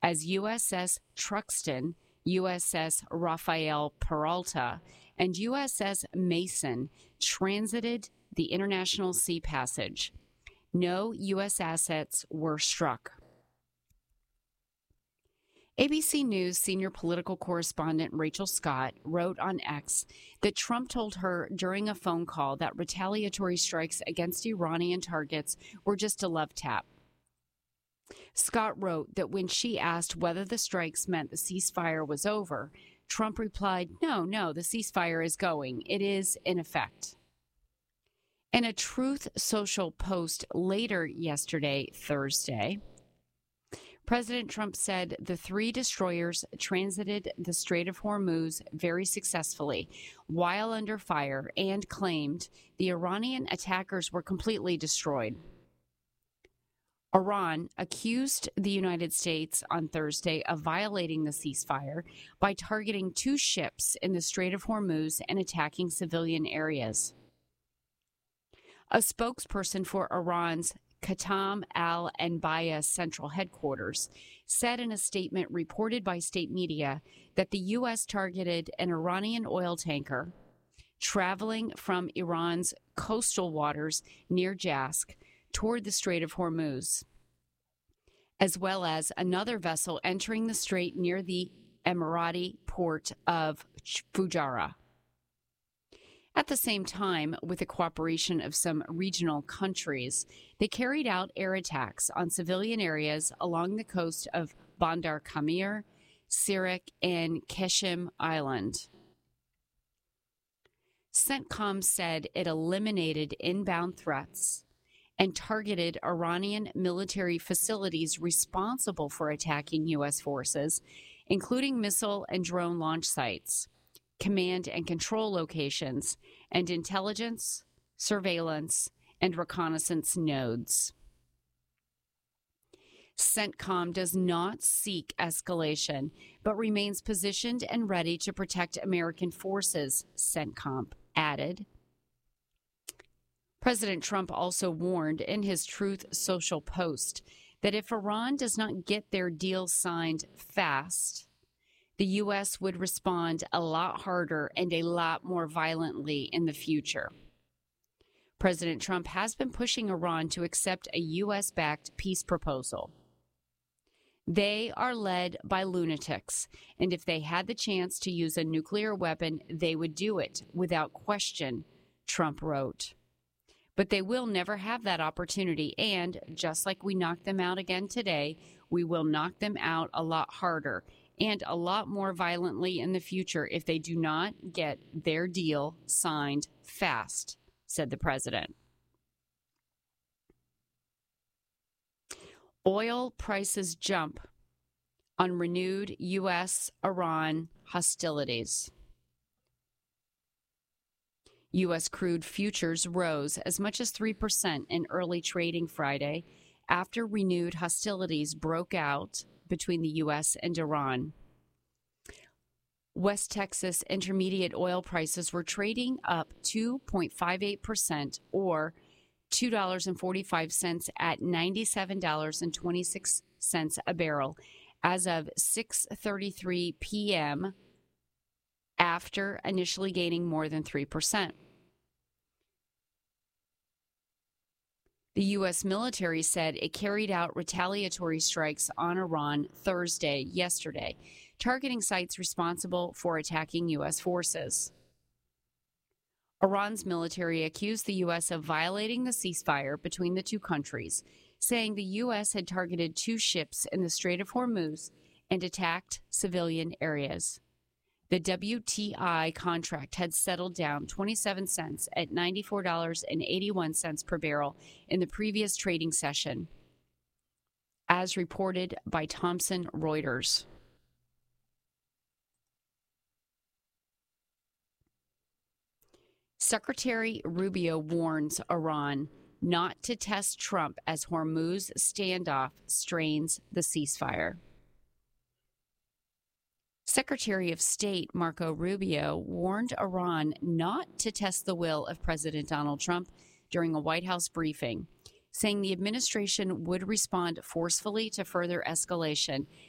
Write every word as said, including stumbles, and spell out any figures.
as U S S Truxtun, U S S Rafael Peralta, and U S S Mason transited the International Sea Passage. No U S assets were struck. A B C News senior political correspondent Rachel Scott wrote on X that Trump told her during a phone call that retaliatory strikes against Iranian targets were just a love tap. Scott wrote that when she asked whether the strikes meant the ceasefire was over, Trump replied, no, no, the ceasefire is going. It is in effect. In a Truth Social post later yesterday, Thursday, President Trump said the three destroyers transited the Strait of Hormuz very successfully while under fire and claimed the Iranian attackers were completely destroyed. Iran accused the United States on Thursday of violating the ceasefire by targeting two ships in the Strait of Hormuz and attacking civilian areas. A spokesperson for Iran's Khatam al-Anbaya Central Headquarters said in a statement reported by state media that the U S targeted an Iranian oil tanker traveling from Iran's coastal waters near Jask toward the Strait of Hormuz, as well as another vessel entering the strait near the Emirati port of Fujairah. At the same time, with the cooperation of some regional countries, they carried out air attacks on civilian areas along the coast of Bandar Kamir, Sirak, and Qeshm Island. CENTCOM said it eliminated inbound threats and targeted Iranian military facilities responsible for attacking U S forces, including missile and drone launch sites, command and control locations, and intelligence, surveillance, and reconnaissance nodes. CENTCOM does not seek escalation, but remains positioned and ready to protect American forces, CENTCOM added. President Trump also warned in his Truth Social post that if Iran does not get their deal signed fast, the U S would respond a lot harder and a lot more violently in the future. President Trump has been pushing Iran to accept a U S-backed peace proposal. They are led by lunatics, and if they had the chance to use a nuclear weapon, they would do it without question, Trump wrote. But they will never have that opportunity, and just like we knocked them out again today, we will knock them out a lot harder and a lot more violently in the future if they do not get their deal signed fast, said the president. Oil prices jump on renewed U S Iran hostilities. U S crude futures rose as much as three percent in early trading Friday after renewed hostilities broke out between the U S and Iran. West Texas intermediate oil prices were trading up two point five eight percent or two dollars and forty-five cents at ninety-seven dollars and twenty-six cents a barrel as of six thirty-three p.m. after initially gaining more than three percent. The U S military said it carried out retaliatory strikes on Iran Thursday, yesterday, targeting sites responsible for attacking U S forces. Iran's military accused the U S of violating the ceasefire between the two countries, saying the U S had targeted two ships in the Strait of Hormuz and attacked civilian areas. The W T I contract had settled down twenty-seven cents at ninety-four dollars and eighty-one cents per barrel in the previous trading session, as reported by Thomson Reuters. Secretary Rubio warns Iran not to test Trump as Hormuz standoff strains the ceasefire. Secretary of State Marco Rubio warned Iran not to test the will of President Donald Trump during a White House briefing, saying the administration would respond forcefully to further escalation